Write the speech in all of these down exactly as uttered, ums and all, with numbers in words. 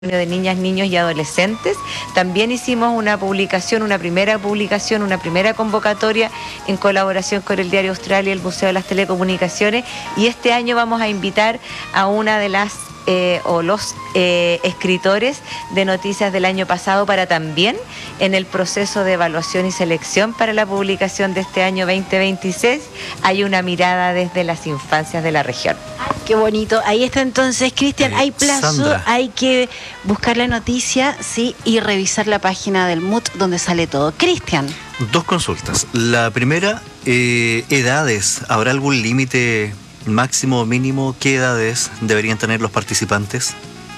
de niñas, niños y adolescentes. También hicimos una publicación, una primera publicación, una primera convocatoria en colaboración con el Diario Austral y el Museo de las Telecomunicaciones, y este año vamos a invitar a una de las eh, o los eh, escritores de noticias del año pasado para también en el proceso de evaluación y selección para la publicación de este año veinte veintiséis hay una mirada desde las infancias de la región. Qué bonito. Ahí está entonces, Cristian, Eh, hay plazo, Sandra. hay que buscar la noticia, sí, y revisar la página del M U T donde sale todo. Cristian. Dos consultas. La primera, eh, edades. ¿Habrá algún límite máximo o mínimo? ¿Qué edades deberían tener los participantes?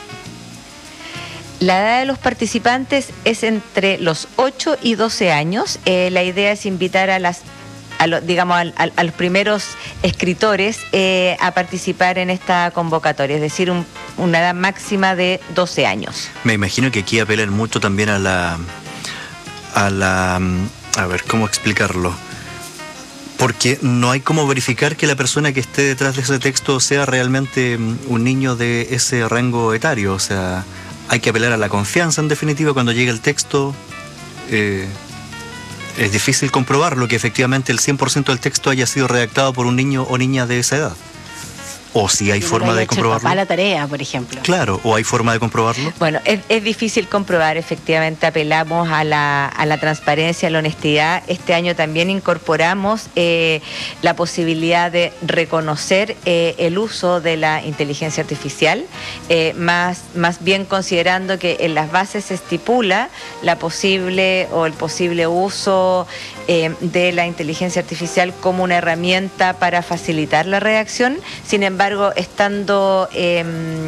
La edad de los participantes es entre los ocho y doce años. Eh, la idea es invitar a las A lo, digamos, a, a, a los primeros escritores eh, a participar en esta convocatoria, es decir, un, una edad máxima de doce años. Me imagino que aquí apelan mucho también a la... a la... a ver, ¿cómo explicarlo? Porque no hay cómo verificar que la persona que esté detrás de ese texto sea realmente un niño de ese rango etario. O sea, hay que apelar a la confianza, en definitiva, cuando llega el texto. Eh, Es difícil comprobarlo, que efectivamente el cien por ciento del texto haya sido redactado por un niño o niña de esa edad. O si hay Que no pues forma le haya de hecho el comprobarlo. papá la tarea, por ejemplo. Claro, o hay forma de comprobarlo. Bueno, es, es difícil comprobar, efectivamente apelamos a la, a la transparencia, a la honestidad. Este año también incorporamos eh, la posibilidad de reconocer eh, el uso de la inteligencia artificial, eh, más, más bien considerando que en las bases se estipula la posible o el posible uso eh, de la inteligencia artificial como una herramienta para facilitar la redacción. Sin embargo, estando eh,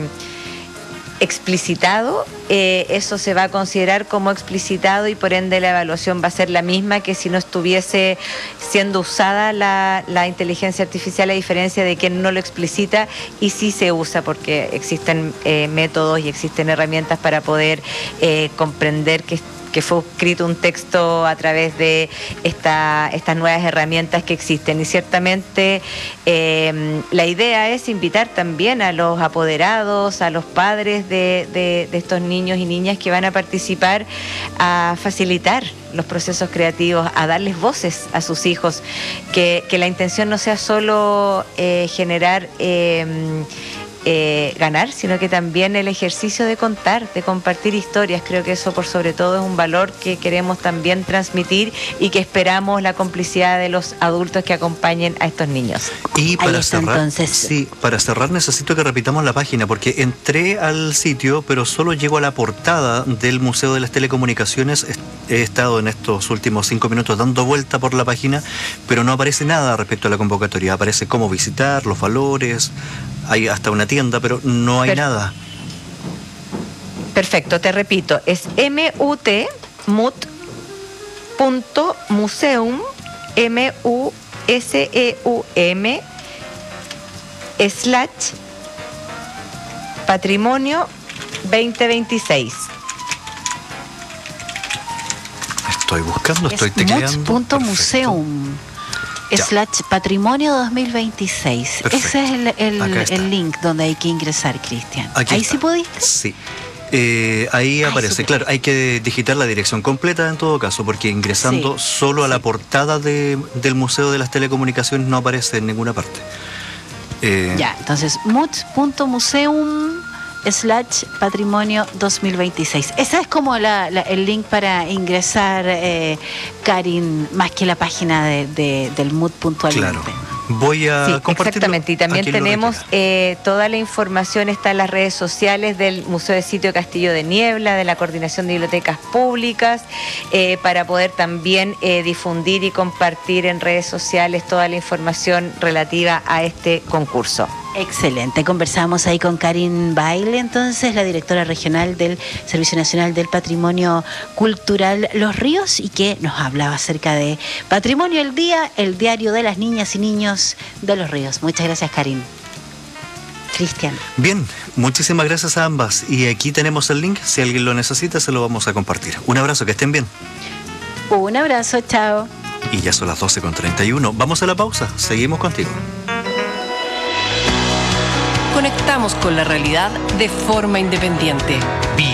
explicitado, eh, eso se va a considerar como explicitado y por ende la evaluación va a ser la misma que si no estuviese siendo usada la, la inteligencia artificial, a diferencia de quien no lo explicita y sí se usa, porque existen eh, métodos y existen herramientas para poder eh, comprender que que fue escrito un texto a través de esta, estas nuevas herramientas que existen. Y ciertamente eh, la idea es invitar también a los apoderados, a los padres de, de, de estos niños y niñas que van a participar, a facilitar los procesos creativos, a darles voces a sus hijos, que, que la intención no sea solo eh, generar eh, Eh, ganar, sino que también el ejercicio de contar, de compartir historias. Creo que eso por sobre todo es un valor que queremos también transmitir y que esperamos la complicidad de los adultos que acompañen a estos niños. Y para Ahí está, cerrar, entonces. sí, para cerrar necesito que repitamos la página, porque entré al sitio, pero solo llego a la portada del Museo de las Telecomunicaciones. He estado en estos últimos cinco minutos dando vuelta por la página, pero no aparece nada respecto a la convocatoria. Aparece cómo visitar, los valores, hay hasta una tienda, pero no hay Per- nada. Perfecto, te repito, es mut, mut, punto museum, M U S E U M, slash, patrimonio veinte veintiséis. Estoy buscando, estoy Es tecleando. M U T punto Perfecto. museum Ya. slash patrimonio dos mil veintiséis. Perfecto. Ese es el, el, Acá está. el link donde hay que ingresar, Cristian. Aquí Ahí está. sí pudiste. Sí. Eh, ahí Ay, aparece, súper. claro, hay que digitar la dirección completa en todo caso, porque ingresando Sí, solo a la sí. portada de, del Museo de las Telecomunicaciones no aparece en ninguna parte. Eh, Ya, entonces M U T punto museum slash patrimonio dos mil veintiséis. Ese es como la, la- el link para ingresar, eh, Karin, más que la página de, de- del M U T puntualmente. Claro. Voy a Sí, compartirlo. exactamente. Y también a quien lo tenemos requiera. eh, toda la información, está en las redes sociales del Museo de Sitio Castillo de Niebla, de la Coordinación de Bibliotecas Públicas, eh, para poder también eh, difundir y compartir en redes sociales toda la información relativa a este concurso. Excelente. Conversamos ahí con Karin Baile, entonces, la directora regional del Servicio Nacional del Patrimonio Cultural Los Ríos, y que nos hablaba acerca de Patrimonio al Día, el diario de las niñas y niños de Los Ríos. Muchas gracias, Karin. Cristian. Bien, muchísimas gracias a ambas. Y aquí tenemos el link. Si alguien lo necesita, se lo vamos a compartir. Un abrazo, que estén bien. Un abrazo, chao. Y ya son las doce con treinta y uno. Vamos a la pausa. Seguimos contigo. Conectamos con la realidad de forma independiente.